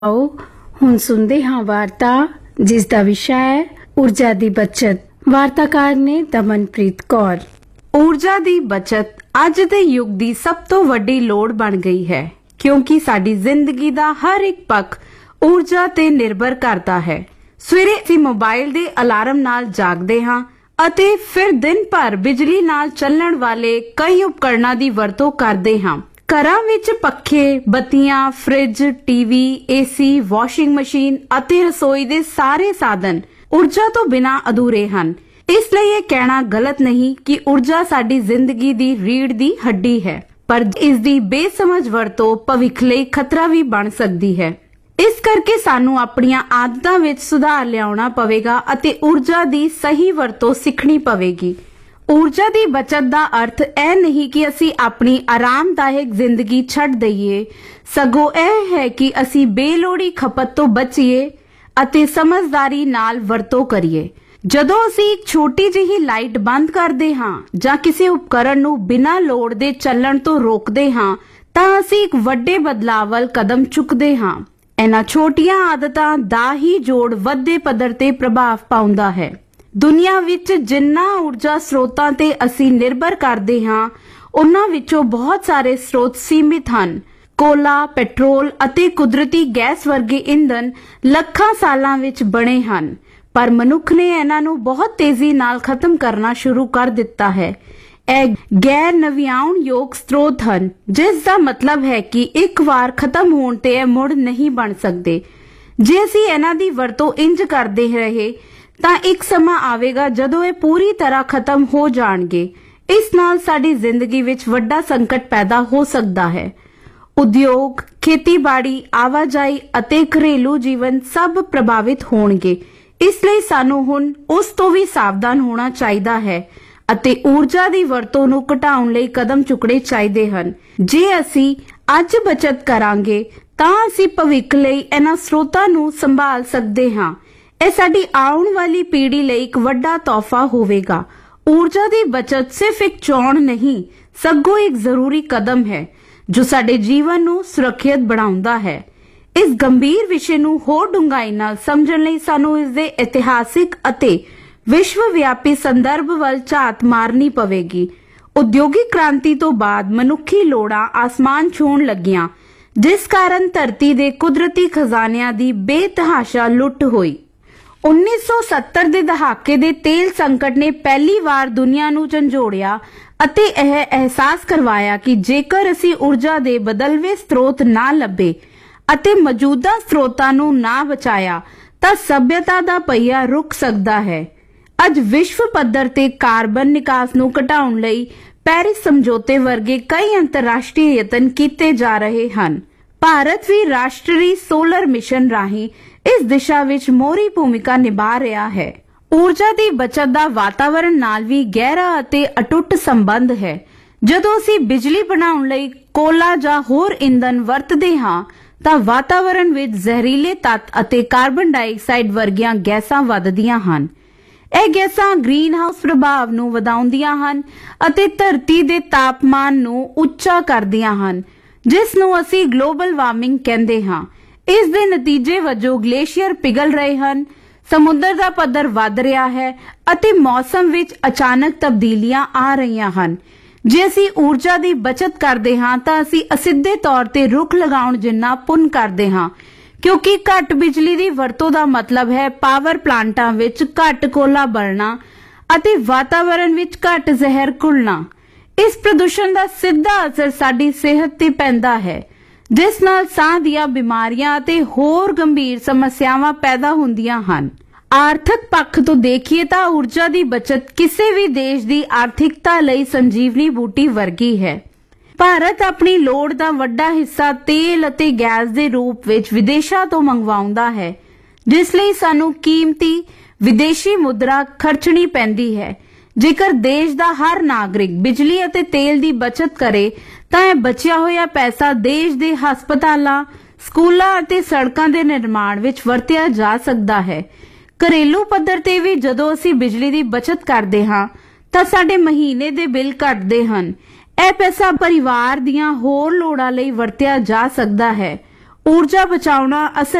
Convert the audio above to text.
ਆਓ ਹੁਣ ਸੁਣਦੇ ਹਾਂ ਵਾਰਤਾ ਜਿਸ ਦਾ ਵਿਸ਼ਾ ਹੈ ਊਰਜਾ ਦੀ ਬਚਤ। ਵਾਰਤਾਕਾਰ ਨੇ ਦਮਨਪ੍ਰੀਤ ਕੌਰ। ਊਰਜਾ ਦੀ ਬਚਤ ਅੱਜ ਦੇ ਯੁੱਗ ਦੀ ਸਭ ਤੋਂ ਵੱਡੀ ਲੋੜ ਬਣ ਗਈ ਹੈ, ਕਿਉਂਕਿ ਸਾਡੀ ਜ਼ਿੰਦਗੀ ਦਾ ਹਰ ਇੱਕ ਪੱਖ ਊਰਜਾ ਤੇ ਨਿਰਭਰ ਕਰਦਾ ਹੈ। ਸਵੇਰੇ ਅਸੀਂ ਮੋਬਾਈਲ ਦੇ ਅਲਾਰਮ ਨਾਲ ਜਾਗਦੇ ਹਾਂ ਅਤੇ ਫਿਰ ਦਿਨ ਭਰ ਬਿਜਲੀ ਨਾਲ ਚੱਲਣ ਵਾਲੇ ਕਈ ਉਪਕਰਣਾਂ ਦੀ ਵਰਤੋਂ ਕਰਦੇ ਹਾਂ। ਘਰਾਂ ਵਿੱਚ ਪੱਖੇ, ਬੱਤੀਆਂ, fridge, TV, AC, washing machine ਅਤੇ ਰਸੋਈ ਦੇ ਸਾਰੇ ਸਾਧਨ ਊਰਜਾ ਤੋਂ ਬਿਨਾਂ ਅਧੂਰੇ ਹਨ। ਇਸ ਲਈ ਇਹ ਕਹਿਣਾ ਗਲਤ ਨਹੀਂ ਕਿ ਊਰਜਾ ਸਾਡੀ ਜ਼ਿੰਦਗੀ ਦੀ ਰੀੜ੍ਹ ਦੀ ਹੱਡੀ ਹੈ, ਪਰ ਇਸ ਦੀ ਬੇਸਮਝ ਵਰਤੋਂ ਭਵਿੱਖ ਲਈ ਖਤਰਾ ਵੀ ਬਣ ਸਕਦੀ ਹੈ। ਇਸ ਕਰਕੇ ਸਾਨੂੰ ਆਪਣੀਆਂ ਆਦਤਾਂ ਵਿੱਚ ਸੁਧਾਰ ਲਿਆਉਣਾ ਪਵੇਗਾ ਅਤੇ ਊਰਜਾ ਦੀ ਸਹੀ ਵਰਤੋਂ ਸਿੱਖਣੀ ਪਵੇਗੀ। ਊਰਜਾ ਦੀ ਬਚਤ ਦਾ ਅਰਥ ਇਹ ਨਹੀਂ ਕਿ ਅਸੀਂ ਆਪਣੀ ਆਰਾਮਦਾਇਕ ਜ਼ਿੰਦਗੀ ਛੱਡ ਦਈਏ, ਸਗੋਂ ਇਹ ਹੈ ਕਿ ਅਸੀਂ ਬੇਲੋੜੀ ਖਪਤ ਤੋਂ ਬਚੀਏ ਅਤੇ ਸਮਝਦਾਰੀ ਨਾਲ ਵਰਤੋਂ ਕਰੀਏ। ਜਦੋਂ ਅਸੀਂ ਇੱਕ ਛੋਟੀ ਜਿਹੀ ਲਾਈਟ ਬੰਦ ਕਰਦੇ ਹਾਂ ਜਾਂ ਕਿਸੇ ਉਪਕਰਣ ਨੂੰ ਬਿਨਾਂ ਲੋੜ ਦੇ ਚੱਲਣ ਤੋਂ ਰੋਕਦੇ ਹਾਂ, ਤਾਂ ਅਸੀਂ ਇੱਕ ਵੱਡੇ ਬਦਲਾਅ ਵੱਲ ਕਦਮ ਚੁੱਕਦੇ ਹਾਂ। ਇਹਨਾਂ ਛੋਟੀਆਂ ਆਦਤਾਂ ਦਾ ਹੀ ਜੋੜ ਵੱਡੇ ਪੱਧਰ ਤੇ ਪ੍ਰਭਾਵ ਪਾਉਂਦਾ ਹੈ। ਦੁਨੀਆ ਵਿੱਚ ਜਿੰਨਾ ਊਰਜਾ ਸਰੋਤਾਂ ਤੇ ਅਸੀਂ ਨਿਰਭਰ ਕਰਦੇ ਹਾਂ, ਉਹਨਾਂ ਵਿੱਚੋਂ ਬਹੁਤ ਸਾਰੇ ਸਰੋਤ ਸੀਮਿਤ ਹਨ। ਕੋਲਾ, ਪੈਟਰੋਲ ਅਤੇ ਕੁਦਰਤੀ ਗੈਸ ਵਰਗੇ ਇੰਧਨ ਲੱਖਾਂ ਸਾਲਾਂ ਵਿੱਚ ਬਣੇ ਹਨ, ਪਰ ਮਨੁੱਖ ਨੇ ਇਹਨਾਂ ਨੂੰ ਬਹੁਤ ਤੇਜ਼ੀ ਨਾਲ ਖਤਮ ਕਰਨਾ ਸ਼ੁਰੂ ਕਰ ਦਿੱਤਾ ਹੈ। ਇਹ ਗੈਰ ਨਵਿਆਉਣਯੋਗ ਸਰੋਤ ਹਨ, ਜਿਸ ਦਾ ਮਤਲਬ ਹੈ ਕਿ ਇੱਕ ਵਾਰ ਖਤਮ ਹੋਣ ਤੇ ਇਹ ਮੁੜ ਨਹੀਂ ਬਣ ਸਕਦੇ। ਜੇ ਅਸੀਂ ਇਹਨਾਂ ਦੀ ਵਰਤੋਂ ਇੰਜ ਕਰਦੇ ਰਹੇ ਤਾਂ ਇੱਕ ਸਮਾਂ ਆਵੇਗਾ ਜਦੋਂ ਇਹ ਪੂਰੀ ਤਰ੍ਹਾਂ ਖਤਮ ਹੋ ਜਾਣਗੇ। ਇਸ ਨਾਲ ਸਾਡੀ ਜ਼ਿੰਦਗੀ ਵਿੱਚ ਵੱਡਾ ਸੰਕਟ ਪੈਦਾ ਹੋ ਸਕਦਾ ਹੈ। ਉਦਯੋਗ, ਖੇਤੀਬਾੜੀ, ਆਵਾਜਾਈ ਅਤੇ ਘਰੇਲੂ ਜੀਵਨ ਸਭ ਪ੍ਰਭਾਵਿਤ ਹੋਣਗੇ। ਇਸ ਲਈ ਸਾਨੂੰ ਹੁਣ ਉਸ ਤੋਂ ਵੀ ਸਾਵਧਾਨ ਹੋਣਾ ਚਾਹੀਦਾ ਹੈ ਅਤੇ ਊਰਜਾ ਦੀ ਵਰਤੋਂ ਨੂੰ ਘਟਾਉਣ ਲਈ ਕਦਮ ਚੁੱਕਣੇ ਚਾਹੀਦੇ ਹਨ। ਜੇ ਅਸੀਂ ਅੱਜ ਬਚਤ ਕਰਾਂਗੇ ਤਾਂ ਅਸੀਂ ਭਵਿੱਖ ਲਈ ਇਹਨਾਂ ਸਰੋਤਾਂ ਨੂੰ ਸੰਭਾਲ ਸਕਦੇ ਹਾਂ। ਇਹ ਸਾਡੀ ਆਉਣ ਵਾਲੀ ਪੀੜ੍ਹੀ ਲਈ ਇੱਕ ਵੱਡਾ ਤੋਹਫਾ ਹੋਵੇਗਾ। ਊਰਜਾ ਦੀ ਬਚਤ ਸਿਰਫ ਇੱਕ ਚੋਣ ਨਹੀਂ, ਸਗੋਂ ਇੱਕ ਜ਼ਰੂਰੀ ਕਦਮ ਹੈ ਜੋ ਸਾਡੇ ਜੀਵਨ ਨੂੰ ਸੁਰੱਖਿਅਤ ਬਣਾਉਂਦਾ ਹੈ। ਇਸ ਗੰਭੀਰ ਵਿਸ਼ੇ ਨੂੰ ਹੋਰ ਡੂੰਘਾਈ ਨਾਲ ਸਮਝਣ ਲਈ ਸਾਨੂੰ ਇਸ ਦੇ ਇਤਿਹਾਸਿਕ ਅਤੇ ਵਿਸ਼ਵ ਵਿਆਪੀ ਸੰਦਰਭ ਵੱਲ ਝਾਤ ਮਾਰਨੀ ਪਵੇਗੀ। ਉਦਯੋਗਿਕ ਕ੍ਰਾਂਤੀ ਤੋਂ ਬਾਅਦ ਮਨੁੱਖੀ ਲੋੜਾਂ ਆਸਮਾਨ ਛੂਹਣ ਲੱਗੀਆਂ, ਜਿਸ ਕਾਰਨ ਧਰਤੀ ਦੇ ਕੁਦਰਤੀ ਖਜ਼ਾਨਿਆਂ ਦੀ ਬੇਤਹਾਸ਼ਾ ਲੁੱਟ ਹੋਈ। 1970 ਦੇ ਦਹਾਕੇ ਦੇ ਤੇਲ ਸੰਕਟ ਨੇ ਪਹਿਲੀ ਵਾਰ ਦੁਨੀਆ ਨੂੰ ਝੰਜੋੜਿਆ ਅਤੇ ਇਹ ਅਹਿਸਾਸ ਕਰਵਾਇਆ ਕਿ ਜੇਕਰ ਅਸੀਂ ਊਰਜਾ ਦੇ ਬਦਲਵੇਂ ਸਰੋਤ ਨਾ ਲੱਭੇ ਅਤੇ ਮੌਜੂਦਾ ਸਰੋਤਾਂ ਨੂੰ ਨਾ ਬਚਾਇਆ ਤਾਂ ਸਭਿਅਤਾ ਦਾ ਪਹੀਆ ਰੁਕ ਸਕਦਾ ਹੈ। ਅੱਜ ਵਿਸ਼ਵ ਪੱਧਰ ਤੇ ਕਾਰਬਨ ਨਿਕਾਸ ਨੂੰ ਘਟਾਉਣ ਲਈ ਪੈਰਿਸ ਸਮਝੌਤੇ ਵਰਗੇ ਕਈ ਅੰਤਰਰਾਸ਼ਟਰੀ ਯਤਨ ਕੀਤੇ ਜਾ ਰਹੇ ਹਨ। ਭਾਰਤ ਵੀ ਰਾਸ਼ਟਰੀ ਸੋਲਰ ਮਿਸ਼ਨ ਰਾਹੀਂ ਇਸ ਦਿਸ਼ਾ ਵਿੱਚ ਮੋਹਰੀ ਭੂਮਿਕਾ ਨਿਭਾ ਰਿਹਾ ਹੈ। ਊਰਜਾ ਦੀ ਬਚਤ ਦਾ ਵਾਤਾਵਰਣ ਨਾਲ ਵੀ ਗਹਿਰਾ ਅਤੇ ਅਟੁੱਟ ਸੰਬੰਧ ਹੈ। ਜਦੋਂ ਅਸੀਂ ਬਿਜਲੀ ਬਣਾਉਣ ਲਈ ਕੋਲਾ ਜਾਂ ਹੋਰ ਇੰਧਨ ਵਰਤਦੇ ਹਾਂ ਤਾਂ ਵਾਤਾਵਰਣ ਵਿੱਚ ਜ਼ਹਿਰੀਲੇ ਤੱਤ ਅਤੇ ਕਾਰਬਨ ਡਾਈਆਕਸਾਈਡ ਵਰਗੀਆਂ ਗੈਸਾਂ ਵੱਧਦੀਆਂ ਹਨ। ਇਹ ਗੈਸਾਂ ਗ੍ਰੀਨ ਹਾਊਸ ਪ੍ਰਭਾਵ ਨੂੰ ਵਧਾਉਂਦੀਆਂ ਹਨ ਅਤੇ ਧਰਤੀ ਦੇ ਤਾਪਮਾਨ ਨੂੰ ਉੱਚਾ ਕਰਦੀਆਂ ਹਨ, ਜਿਸ ਨੂੰ ਅਸੀਂ ਗਲੋਬਲ ਵਾਰਮਿੰਗ ਕਹਿੰਦੇ ਹਾਂ। ਇਸ ਦੇ ਨਤੀਜੇ ਵਜੋਂ ਗਲੇਸ਼ੀਅਰ ਪਿਘਲ ਰਹੇ ਹਨ, ਸਮੁੰਦਰ ਦਾ ਪੱਧਰ ਵੱਧ ਰਿਹਾ ਹੈ ਅਤੇ ਮੌਸਮ ਵਿੱਚ ਅਚਾਨਕ ਤਬਦੀਲੀਆਂ ਆ ਰਹੀਆਂ ਹਨ। ਜੇ ਅਸੀਂ ਊਰਜਾ ਦੀ ਬਚਤ ਕਰਦੇ ਹਾਂ ਤਾਂ ਅਸੀਂ ਅਸਿੱਧੇ ਤੌਰ ਤੇ ਰੁੱਖ ਲਗਾਉਣ ਜਿੰਨਾ ਪੁੰਨ ਕਰਦੇ ਹਾਂ, ਕਿਉਂਕਿ ਘੱਟ ਬਿਜਲੀ ਦੀ ਵਰਤੋਂ ਦਾ ਮਤਲਬ ਹੈ ਪਾਵਰ ਪਲਾਂਟਾਂ ਵਿੱਚ ਘੱਟ ਕੋਲਾ ਬਲਣਾ ਅਤੇ ਵਾਤਾਵਰਣ ਵਿੱਚ ਘੱਟ ਜ਼ਹਿਰ ਘੁਲਣਾ। ਇਸ ਪ੍ਰਦੂਸ਼ਣ ਦਾ ਸਿੱਧਾ ਅਸਰ ਸਾਡੀ ਸਿਹਤ ਤੇ ਪੈਂਦਾ ਹੈ, ਜਿਸ ਨਾਲ ਸਾਹ ਦੀਆਂ ਬਿਮਾਰੀਆਂ ਅਤੇ ਹੋਰ ਗੰਭੀਰ ਸਮੱਸਿਆਵਾਂ ਪੈਦਾ ਹੁੰਦੀਆਂ ਹਨ। ਆਰਥਿਕ ਪੱਖ ਤੋਂ ਦੇਖੀਏ ਤਾਂ ਊਰਜਾ ਦੀ ਬਚਤ ਕਿਸੇ ਵੀ ਦੇਸ਼ ਦੀ ਆਰਥਿਕਤਾ ਲਈ ਸੰਜੀਵਨੀ ਬੂਟੀ ਵਰਗੀ ਹੈ। ਭਾਰਤ ਆਪਣੀ ਲੋੜ ਦਾ ਵੱਡਾ ਹਿੱਸਾ ਤੇਲ ਅਤੇ ਗੈਸ ਦੇ ਰੂਪ ਵਿੱਚ ਵਿਦੇਸ਼ਾਂ ਤੋਂ ਮੰਗਵਾਉਂਦਾ ਹੈ, ਜਿਸ ਲਈ ਸਾਨੂੰ ਕੀਮਤੀ ਵਿਦੇਸ਼ੀ ਮੁਦਰਾ ਖਰਚਣੀ ਪੈਂਦੀ ਹੈ। ਜੇਕਰ ਦੇਸ਼ ਦਾ ਹਰ ਨਾਗਰਿਕ ਬਿਜਲੀ ਅਤੇ ਤੇਲ ਦੀ ਬਚਤ ਕਰੇ ਤਾਂ ਇਹ ਬਚਿਆ ਹੋਇਆ ਪੈਸਾ ਦੇਸ਼ ਦੇ ਹਸਪਤਾਲਾਂ, ਸਕੂਲਾਂ ਅਤੇ ਸੜਕਾਂ ਦੇ ਨਿਰਮਾਣ ਵਿੱਚ ਵਰਤਿਆ ਜਾ ਸਕਦਾ ਹੈ। ਘਰੇਲੂ ਪੱਧਰ ਤੇ ਵੀ ਜਦੋਂ ਅਸੀਂ ਬਿਜਲੀ ਦੀ ਬਚਤ ਕਰਦੇ ਹਾਂ ਤਾਂ ਸਾਡੇ ਮਹੀਨੇ ਦੇ ਬਿੱਲ ਘਟਦੇ ਹਨ। ਇਹ ਪੈਸਾ ਪਰਿਵਾਰ ਦੀਆਂ ਹੋਰ ਲੋੜਾਂ ਲਈ ਵਰਤਿਆ ਜਾ ਸਕਦਾ ਹੈ। ਊਰਜਾ ਬਚਾਉਣਾ ਅਸਲ